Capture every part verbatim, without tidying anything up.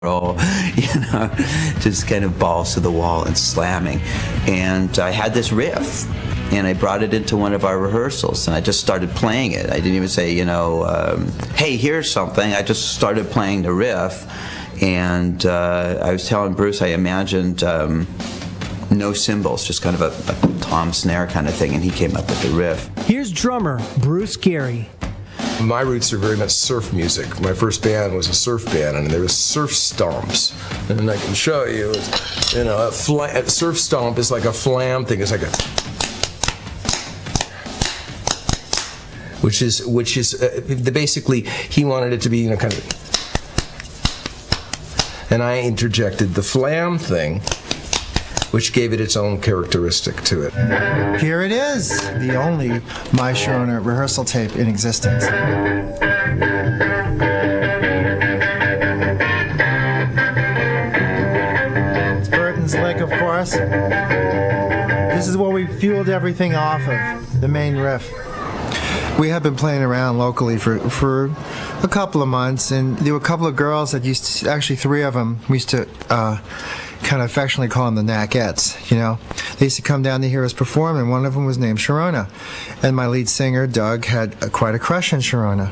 roll, you know, just kind of balls to the wall and slamming. And I had this riff, and I brought it into one of our rehearsals, and I just started playing it. I didn't even say, you know, um, hey, here's something. I just started playing the riff, and uh, I was telling Bruce I imagined um, no cymbals, just kind of a, a tom snare kind of thing, and he came up with the riff. Here's drummer Bruce Gary. My roots are very much surf music. My first band was a surf band, and there was surf stomps. And I can show you, you know, a, fla a surf stomp is like a flam thing. It's like a, which is which is uh, the, basically he wanted it to be, you know, kind of, and I interjected the flam thing, which gave it its own characteristic to it. Here it is, the only My Sharona rehearsal tape in existence. It's Burton's Lick, of course. This is what we fueled everything off of, the main riff. We had been playing around locally for, for a couple of months, and there were a couple of girls that used to, actually three of them, we used to uh, kind of affectionately call them the Knackets, you know. They used to come down to hear us perform, and one of them was named Sharona. And my lead singer, Doug, had a, quite a crush on Sharona.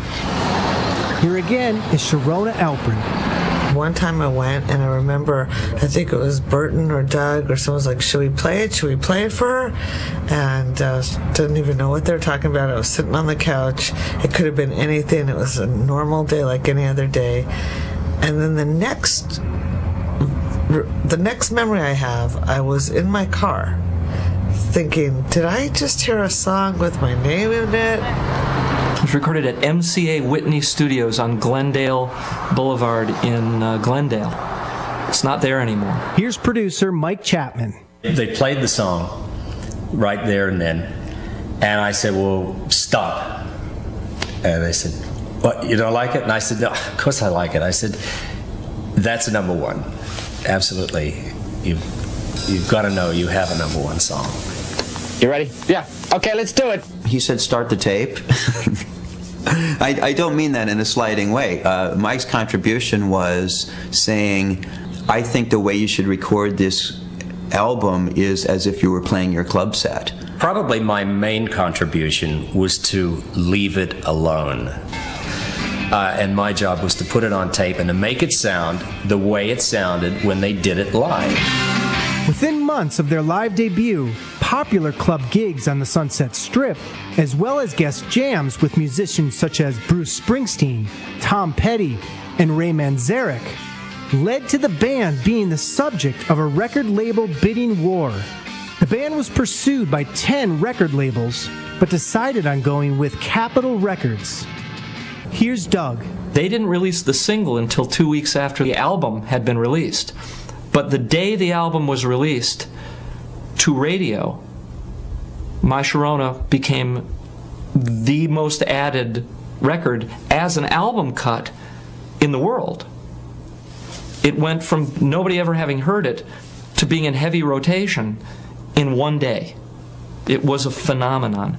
Here again is Sharona Alpern. One time I went, and I remember, I think it was Burton or Doug or someone was like, should we play it? Should we play it for her? And uh, didn't even know what they were talking about. I was sitting on the couch. It could have been anything. It was a normal day like any other day. And then the next, the next memory I have, I was in my car thinking, did I just hear a song with my name in it? It was recorded at M C A Whitney Studios on Glendale Boulevard in uh, Glendale. It's not there anymore. Here's producer Mike Chapman. They played the song right there and then, and I said, well, stop. And they said, what, you don't like it? And I said, no, of course I like it. I said, that's a number one. Absolutely. You, you've got to know you have a number one song. You ready? Yeah. Okay, let's do it. He said, start the tape. I, I don't mean that in a slighting way. Uh, Mike's contribution was saying, I think the way you should record this album is as if you were playing your club set. Probably my main contribution was to leave it alone. Uh, and my job was to put it on tape and to make it sound the way it sounded when they did it live. Within months of their live debut, popular club gigs on the Sunset Strip, as well as guest jams with musicians such as Bruce Springsteen, Tom Petty, and Ray Manzarek, led to the band being the subject of a record label bidding war. The band was pursued by ten record labels, but decided on going with Capitol Records. Here's Doug. They didn't release the single until two weeks after the album had been released. But the day the album was released to radio, My Sharona became the most added record as an album cut in the world. It went from nobody ever having heard it to being in heavy rotation in one day. It was a phenomenon.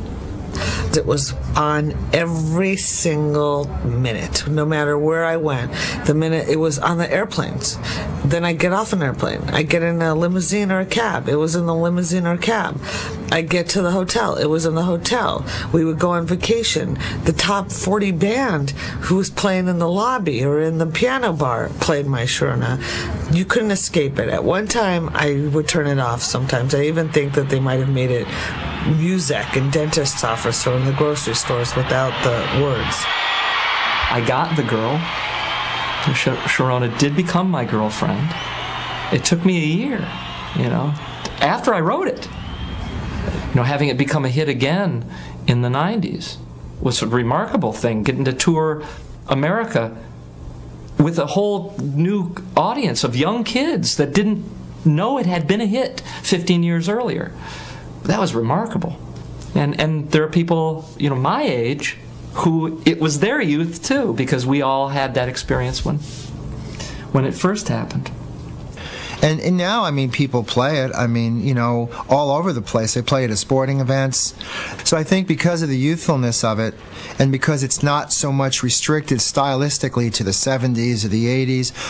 It was on every single minute, no matter where I went. The minute it was on the airplanes. Then I get off an airplane. I get in a limousine or a cab. It was in the limousine or cab. I get to the hotel. It was in the hotel. We would go on vacation. The top forty band who was playing in the lobby or in the piano bar played My Sharona. You couldn't escape it. At one time, I would turn it off sometimes. I even think that they might have made it music in dentist's office or in the grocery stores without the words. I got the girl. Sh- Sharona did become my girlfriend. It took me a year, you know, after I wrote it. You know, having it become a hit again in the nineties was a remarkable thing, getting to tour America with a whole new audience of young kids that didn't know it had been a hit fifteen years earlier. That was remarkable. And and there are people, you know, my age who it was their youth too, because we all had that experience when when it first happened. And, and now, I mean, people play it, I mean, you know, all over the place. They play it at sporting events. So I think because of the youthfulness of it, and because it's not so much restricted stylistically to the seventies or the eighties,